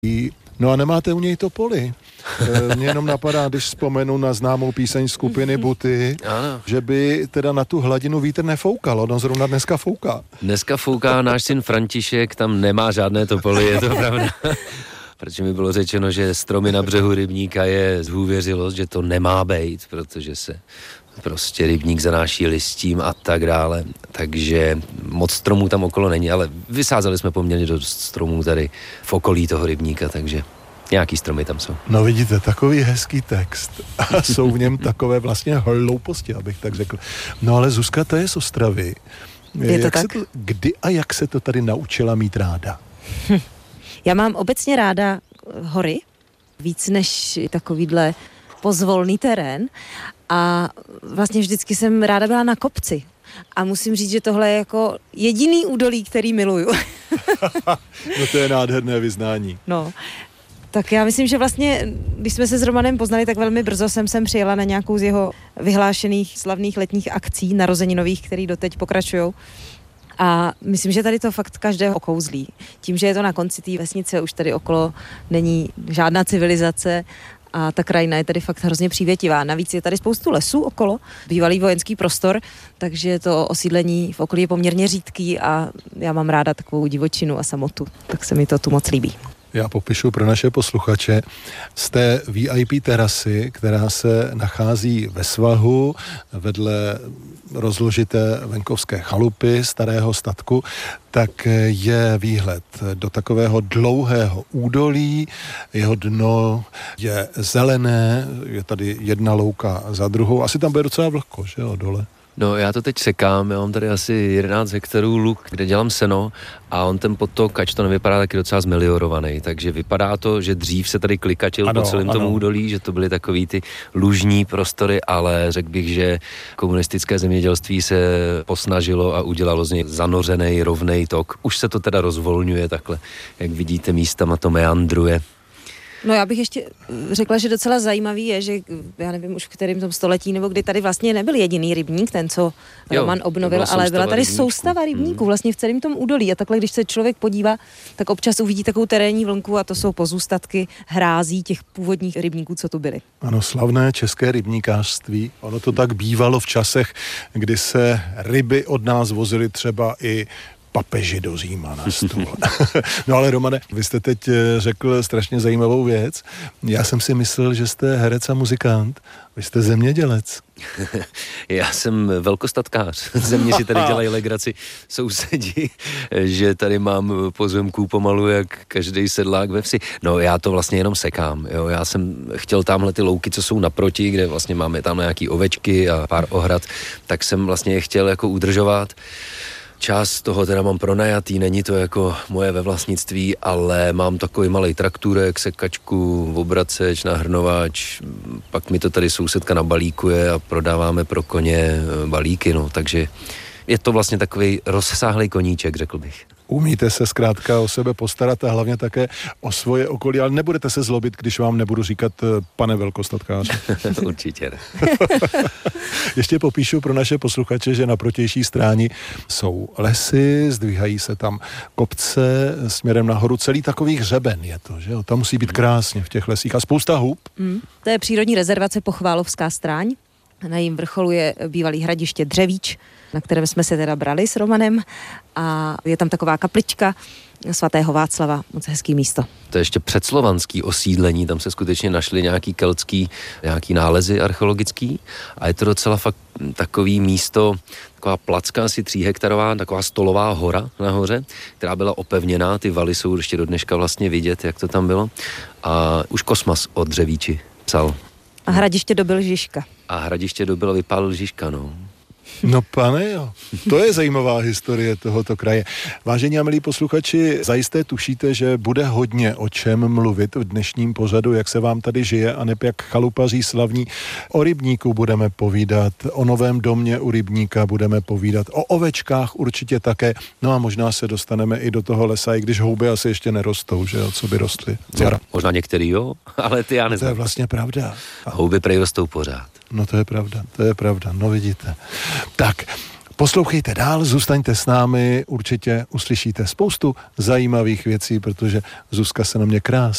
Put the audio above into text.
No a nemáte u něj topoly? Mně jenom napadá, když vzpomenu na známou píseň skupiny Buty, že by teda na tu hladinu vítr nefoukalo, no zrovna dneska fouká. Dneska fouká náš syn František, tam nemá žádné topoly, je to pravda. Protože mi bylo řečeno, že stromy na břehu rybníka je zhůvěřilost, že to nemá bejt, protože se prostě rybník zanáší listím a tak dále. Takže moc stromů tam okolo není, ale vysázeli jsme poměrně dost stromů tady v okolí toho rybníka, takže nějaký stromy tam jsou. No vidíte, takový hezký text a jsou v něm takové vlastně hlouposti, abych tak řekl. No ale Zuzka, to je z Ostravy. Je to tak? Kdy a jak se to tady naučila mít ráda? Já mám obecně ráda hory, víc než takovýhle pozvolný terén a vlastně vždycky jsem ráda byla na kopci. A musím říct, že tohle je jako jediný údolí, který miluju. No to je nádherné vyznání. No, tak já myslím, že vlastně, když jsme se s Romanem poznali, tak velmi brzo jsem sem přijela na nějakou z jeho vyhlášených slavných letních akcí narozeninových, které doteď pokračujou. A myslím, že tady to fakt každého okouzlí. Tím, že je to na konci té vesnice, už tady okolo není žádná civilizace a ta krajina je tady fakt hrozně přívětivá. Navíc je tady spoustu lesů okolo, bývalý vojenský prostor, takže to osídlení v okolí je poměrně řídký a já mám ráda takovou divočinu a samotu, tak se mi to tu moc líbí. Já popíšu pro naše posluchače z té VIP terasy, která se nachází ve svahu vedle rozložité venkovské chalupy, starého statku, tak je výhled do takového dlouhého údolí, jeho dno je zelené, je tady jedna louka za druhou, asi tam bude docela vlhko, že jo, dole. No já to teď sekám, já mám tady asi 11 hektarů luk, kde dělám seno a on ten potok, ač to nevypadá, taky docela zmeliorovaný, takže vypadá to, že dřív se tady klikačil po celém tomu údolí, že to byly takový ty lužní prostory, ale řekl bych, že komunistické zemědělství se posnažilo a udělalo z něj zanořený rovnej tok. Už se to teda rozvolňuje takhle, jak vidíte, místama to meandruje. No já bych ještě řekla, že docela zajímavý je, že já nevím už v kterém tom století, nebo kdy tady vlastně nebyl jediný rybník, ten, co Roman obnovil, ale byla tady soustava rybníků vlastně v celém tom údolí a takhle, když se člověk podívá, tak občas uvidí takovou terénní vlnku a to jsou pozůstatky hrází těch původních rybníků, co tu byly. Ano, slavné české rybníkářství. Ono to tak bývalo v časech, kdy se ryby od nás vozily třeba i papeži do Říma na stůl. No ale Romane, vy jste teď řekl strašně zajímavou věc. Já jsem si myslel, že jste herec a muzikant. Vy jste zemědělec. Já jsem velkostatkář. Ze mě si tady dělají legraci sousedí, že tady mám pozemků pomalu jak každý sedlák ve vsi. No já to vlastně jenom sekám. Jo. Já jsem chtěl tamhle ty louky, co jsou naproti, kde vlastně máme tam nějaký ovečky a pár ohrad, tak jsem vlastně je chtěl jako udržovat. Část toho teda mám pronajatý, není to jako moje ve vlastnictví, ale mám takový malej traktůrek, sekačku, obraceč, nahrnovač, pak mi to tady sousedka nabalíkuje a prodáváme pro koně balíky, no, takže je to vlastně takový rozsáhlej koníček, řekl bych. Umíte se zkrátka o sebe postarat a hlavně také o svoje okolí, ale nebudete se zlobit, když vám nebudu říkat pane velkostatkáři. Určitě ne. Ještě popíšu pro naše posluchače, že na protější stráni jsou lesy, zdvíhají se tam kopce směrem nahoru, celý takový hřeben je to, že jo? Tam musí být krásně v těch lesích a spousta hub. To je přírodní rezervace Pochválovská stráň. Na jejím vrcholu je bývalý hradiště Dřevíč, na kterém jsme se teda brali s Romanem a je tam taková kaplička svatého Václava, moc hezký místo. To je ještě předslovanský osídlení, tam se skutečně našly nějaký keltský, nějaký nálezy archeologický a je to docela fakt takový místo, taková placka asi 3 hektarová, taková stolová hora nahoře, která byla opevněná, ty valy jsou ještě do dneška vlastně vidět, jak to tam bylo a už Kosmas o Dřevíči psal. A hradiště dobyl Žižka. A hradiště dobyl vypálil Žižka, no. No pane jo, to je zajímavá historie tohoto kraje. Vážení a milí posluchači, zajisté tušíte, že bude hodně o čem mluvit v dnešním pořadu, jak se vám tady žije a neb jak chalupaří slavní. O rybníku budeme povídat, o novém domě u rybníka budeme povídat, o ovečkách určitě také, no a možná se dostaneme i do toho lesa, i když houby asi ještě nerostou, že jo, co by rostly. No, možná některý jo, ale ty já neznám. To je vlastně pravda. Houby prej rostou pořád. No to je pravda, no vidíte. Tak, poslouchejte dál, zůstaňte s námi, určitě uslyšíte spoustu zajímavých věcí, protože Zuzka se na mě krásně